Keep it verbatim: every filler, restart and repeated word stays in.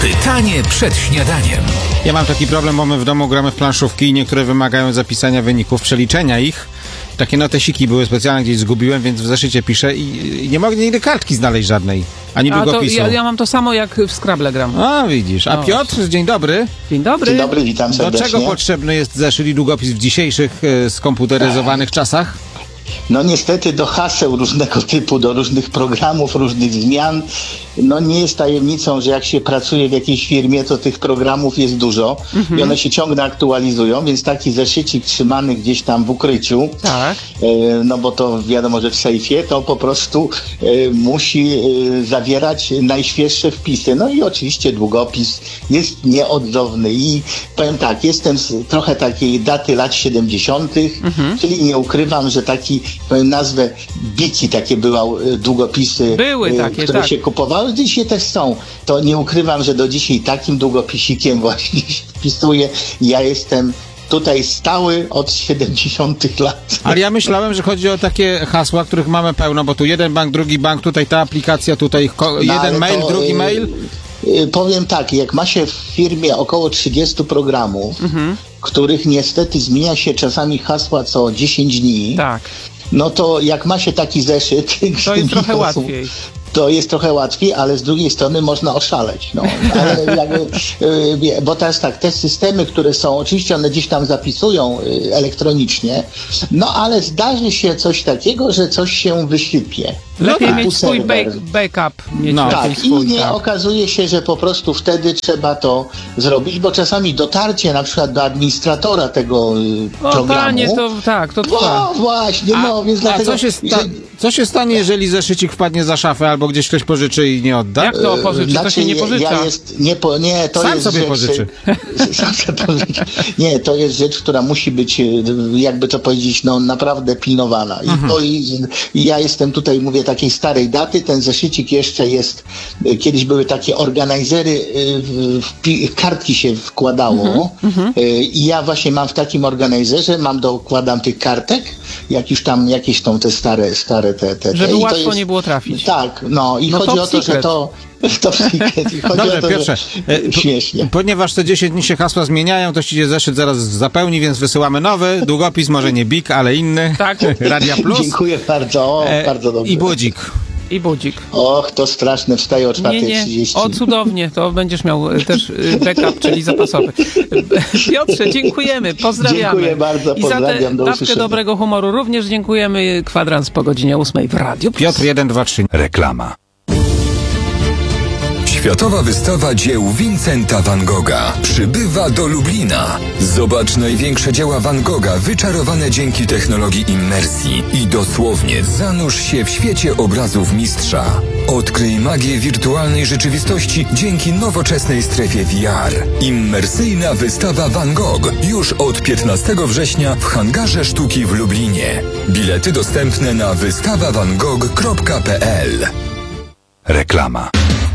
Pytanie przed śniadaniem. Ja mam taki problem, bo my w domu gramy w planszówki i niektóre wymagają zapisania wyników, przeliczenia ich. Takie notesiki były specjalne, gdzieś zgubiłem, więc w zeszycie piszę i, i nie mogę nigdy kartki znaleźć żadnej, ani A to długopisu. ja, ja mam to samo jak w Scrabble gram. A, widzisz. A No. Piotr, dzień dobry. Dzień dobry. Dzień dobry, witam Do serdecznie. czego potrzebny jest zeszyt i długopis w dzisiejszych e, skomputeryzowanych czasach? No niestety do haseł różnego typu, do różnych programów, różnych zmian. No nie jest tajemnicą, że jak się pracuje w jakiejś firmie, to tych programów jest dużo Mhm. i one się ciągle aktualizują, więc taki zeszycik trzymany gdzieś tam w ukryciu, Tak. e, no bo to wiadomo, że w sejfie, to po prostu e, musi e, zawierać najświeższe wpisy. No i oczywiście długopis jest nieodzowny i powiem tak, jestem z trochę takiej daty lat siedemdziesiątych, Mhm. czyli nie ukrywam, że taki, powiem nazwę, biki takie były e, długopisy, Były e, takie, które tak. się kupowały, dzisiaj też są. To nie ukrywam, że do dzisiaj takim długopisikiem właśnie się wpisuję. Ja jestem tutaj stały od siedemdziesiątych lat. Ale ja myślałem, że chodzi o takie hasła, których mamy pełno, bo tu jeden bank, drugi bank, tutaj ta aplikacja, tutaj ko- No, jeden ale mail, to, drugi y, mail. y, Powiem tak, jak ma się w firmie około trzydziestu programów, Mhm. których niestety zmienia się czasami hasła co dziesięć dni, Tak. no to jak ma się taki zeszyt, To jest trochę hasł, łatwiej. to jest trochę łatwiej, ale z drugiej strony można oszaleć. No. Ale jakby, y, bo teraz tak, te systemy, które są, oczywiście one gdzieś tam zapisują y, elektronicznie, no ale zdarzy się coś takiego, że coś się wysypie. Lepiej Typu mieć swój serwer. back, backup. Mieć No. lepiej Tak, i swój, nie tak. okazuje się, że po prostu wtedy trzeba to zrobić, bo czasami dotarcie na przykład do administratora tego y, No programu. panie, to tak, to trwa. No właśnie, no więc A dlatego... co się, sta- że- co się stanie, jeżeli zeszycik wpadnie za szafę albo gdzieś ktoś pożyczy i nie odda? Jak to pożyczy? To się nie ja- pożycza. Ja jest, nie, po, nie, to Sam jest sobie rzecz, pożyczy. Sam sobie pożyczy. Nie, to jest rzecz, która musi być, y, jakby to powiedzieć, no naprawdę pilnowana. I, Mhm. to i, i ja jestem tutaj, mówię, takiej starej daty, ten zeszycik jeszcze jest, y, kiedyś były takie organizery, y, w, w, pi- kartki się wkładało Mhm, y, i ja właśnie mam w takim organizerze, mam dokładam tych kartek, jak już tam jakieś są te stare, stare te, te, te. Żeby I to łatwo jest- nie było trafić. Tak, no i No chodzi top o to, że secret. to top secret. I chodzi Dobrze, o to, Piotrze, że e, po- śmiesznie. Ponieważ te dziesięć dni się hasła zmieniają, to ci się zeszyt zaraz zapełni, więc wysyłamy nowy, długopis, może nie Big, ale inny. Tak. Radia Plus. Dziękuję bardzo, o, E, bardzo dobrze. I budzik. I budzik. Och, to straszne, wstaję o Nie, czwartej nie. trzydzieści. O, cudownie. To będziesz miał y, też y, backup, czyli zapasowy. Piotrze, dziękujemy. Pozdrawiamy. Dziękuję bardzo, I za tę pozdrawiam, do dawkę usłyszenia. dobrego humoru również dziękujemy. Kwadrans po godzinie ósmej w Radiu Plus. Piotr jeden, dwa, trzy. Reklama. Światowa wystawa dzieł Vincenta van Gogha przybywa do Lublina. Zobacz największe dzieła Van Gogha wyczarowane dzięki technologii immersji i dosłownie zanurz się w świecie obrazów mistrza. Odkryj magię wirtualnej rzeczywistości dzięki nowoczesnej strefie V R. Immersyjna wystawa Van Gogh już od piętnastego września w Hangarze Sztuki w Lublinie. Bilety dostępne na wystawa van gogh kropka p l. Reklama.